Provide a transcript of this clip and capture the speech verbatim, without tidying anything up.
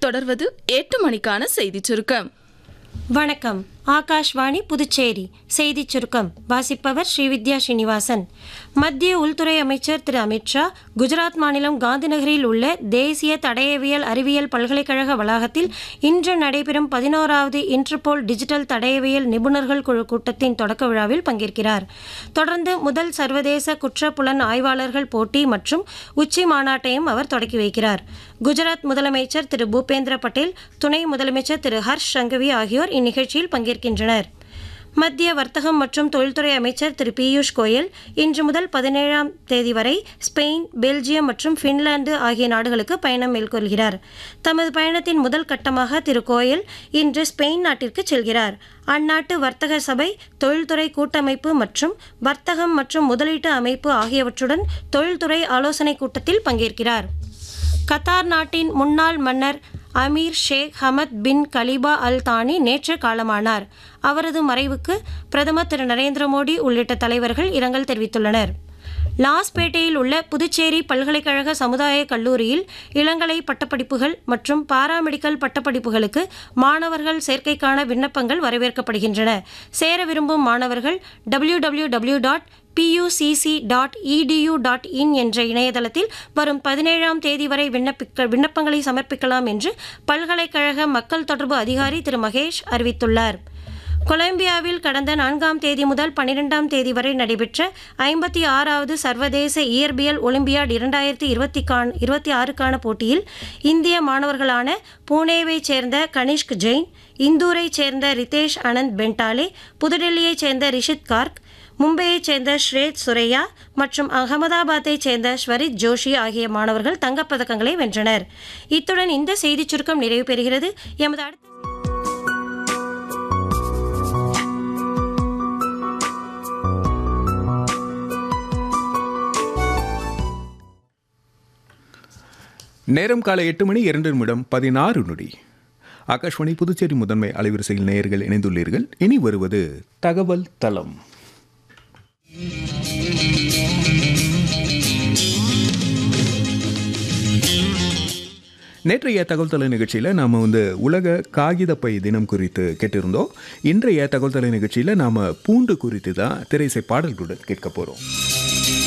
தொடர்வது எட்டு மணிக்கான செய்திச் சுருக்கம். வணக்கம். ஆகாஷ்வாணி புதுச்சேரி செய்திச் சுருக்கம் வாசிப்பவர் ஸ்ரீவித்யா ஸ்ரீனிவாசன். மத்திய உள்துறை அமைச்சர் திரு அமித்ஷா குஜராத் மாநிலம் காந்திநகரில் உள்ள தேசிய தடயவியல் அறிவியல் பல்கலைக்கழக வளாகத்தில் இன்று நடைபெறும் பதினோராவது இன்டர்போல் டிஜிட்டல் தடயவியல் நிபுணர்கள் குழு கூட்டத்தின் தொடக்க விழாவில் பங்கேற்கிறார். தொடர்ந்து முதல் சர்வதேச குற்றப்புலன் ஆய்வாளர்கள் போட்டி மற்றும் உச்சி மாநாட்டையும் அவர் தொடக்கி வைக்கிறார். குஜராத் முதலமைச்சர் திரு பூபேந்திர பட்டேல், துணை முதலமைச்சர் திரு ஹர்ஷ் சங்கவி ஆகியோர் இந்நிகழ்ச்சியில் பங்கேற்கின்றனர். மத்திய வர்த்தகம் மற்றும் தொழில்துறை அமைச்சர் திரு பியூஷ் கோயல் இன்று முதல் பதினேழாம் தேதி வரை ஸ்பெயின், பெல்ஜியம் மற்றும் பின்லாந்து ஆகிய நாடுகளுக்கு பயணம் மேற்கொள்கிறார். தமது பயணத்தின் முதல் கட்டமாக திரு கோயல் இன்று ஸ்பெயின் நாட்டிற்கு செல்கிறார். அந்நாட்டு வர்த்தக சபை, தொழில்துறை கூட்டமைப்பு மற்றும் வர்த்தகம் மற்றும் முதலீட்டு அமைப்பு ஆகியவற்றுடன் தொழில்துறை ஆலோசனைக் கூட்டத்தில் பங்கேற்கிறார். கத்தார் நாட்டின் முன்னாள் மன்னர் அமீர் ஷேக் ஹமத் பின் கலிபா அல் தானி நேற்று காலமானார். அவரது மறைவுக்கு பிரதமர் திரு நரேந்திர மோடி உள்ளிட்ட தலைவர்கள் இரங்கல் தெரிவித்துள்ளனர். லாஸ்பேட்டையில் உள்ள புதுச்சேரி பல்கலைக்கழக சமுதாய கல்லூரியில் இளங்கலை பட்டப்படிப்புகள் மற்றும் பாராமெடிக்கல் பட்டப்படிப்புகளுக்கு மாணவர்கள் சேர்க்கைக்கான விண்ணப்பங்கள் வரவேற்கப்படுகின்றன. சேர விரும்பும் மாணவர்கள் W W W dot பியூசிசி dot edu dot in என்ற இணையதளத்தில் வரும் பதினேழாம் தேதி வரை விண்ணப்பிக்க விண்ணப்பங்களை சமர்ப்பிக்கலாம் என்று பல்கலைக்கழக மக்கள் தொடர்பு அதிகாரி திரு மகேஷ் அறிவித்துள்ளார். கொலம்பியாவில் கடந்த நான்காம் தேதி முதல் பன்னிரெண்டாம் தேதி வரை நடைபெற்ற ஐம்பத்தி ஆறாவது சர்வதேச இயற்பியல் ஒலிம்பியாட் இரண்டாயிரத்தி இருபத்தி கான் இருபத்தி ஆறுக்கான போட்டியில் இந்திய மாணவர்களான பூனேவைச் சேர்ந்த கனிஷ்க் ஜெயின், இந்தூரைச் சேர்ந்த ரிதேஷ் அனந்த் பென்டாலே, புதுடெல்லியைச் சேர்ந்த ரிஷித் கார்க், மும்பையைச் சேர்ந்த ஸ்ரேத் சுரையா மற்றும் அகமதாபாத்தைச் சேர்ந்த ஸ்வரித் ஜோஷி ஆகிய மாணவர்கள் தங்கப்பதக்கங்களை வென்றனர். இத்துடன் இந்த செய்திச் சுருக்கம் நிறைவு பெறுகிறது. எமது அடுத்த நேரம் காலை எட்டு மணி இரண்டு நிமிடம் பதினாறு நொடி. ஆகாஷ்வாணி புதுச்சேரி முதன்மை அலைவரிசையில் நேயர்கள் இணைந்துள்ளீர்கள். இனி வருவது தகவல் தளம். நேற்றைய தகவல் தலை நிகழ்ச்சியில் நாம் வந்து உலக காகிதப்பை தினம் குறித்து கேட்டிருந்தோம். இன்றைய தகவல் தலை நிகழ்ச்சியில் நாம் பூண்டு குறித்து தான் திரைசை பாடல்களுடன் கேட்க போகிறோம்.